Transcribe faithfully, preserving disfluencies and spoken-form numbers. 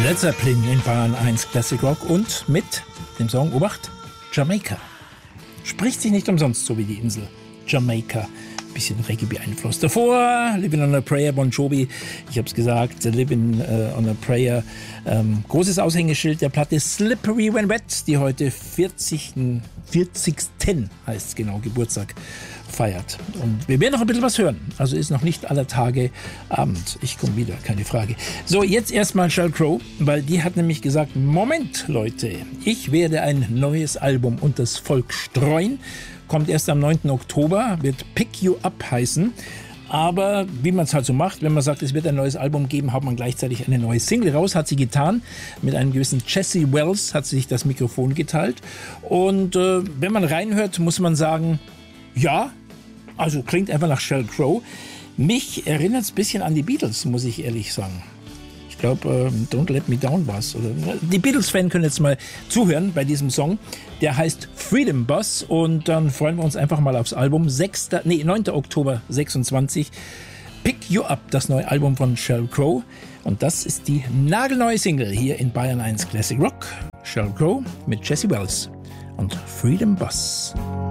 Led Zeppelin in Bayern eins Classic Rock und mit dem Song, Obacht, Jamaika. Spricht sich nicht umsonst so wie die Insel Jamaika. Bisschen Reggae beeinflusst. Davor Living on a Prayer, Bon Jovi. Ich habe es gesagt, Living uh, on a Prayer. Ähm, großes Aushängeschild der Platte Slippery When Wet, die heute vierzigsten vierzigsten heißt es genau, Geburtstag feiert. Und wir werden noch ein bisschen was hören. Also ist noch nicht aller Tage Abend. Ich komme wieder, keine Frage. So, jetzt erstmal Sheryl Crow, weil die hat nämlich gesagt, Moment, Leute, ich werde ein neues Album unters Volk streuen. Kommt erst am neunten Oktober, wird Pick You Up heißen. Aber wie man es halt so macht, wenn man sagt, es wird ein neues Album geben, haut man gleichzeitig eine neue Single raus. Hat sie getan. Mit einem gewissen Jesse Wells hat sie sich das Mikrofon geteilt. Und äh, wenn man reinhört, muss man sagen, ja, also klingt einfach nach Sheryl Crow. Mich erinnert es ein bisschen an die Beatles, muss ich ehrlich sagen. Ich glaube, äh, Don't Let Me Down war's. Oder, die Beatles-Fans können jetzt mal zuhören bei diesem Song. Der heißt Freedom Bus und dann freuen wir uns einfach mal aufs Album. sechster, nee, neunten Oktober sechsundzwanzig. Pick You Up, das neue Album von Sheryl Crow. Und das ist die nagelneue Single hier in Bayern eins Classic Rock. Sheryl Crow mit Jesse Wells und Freedom Bus.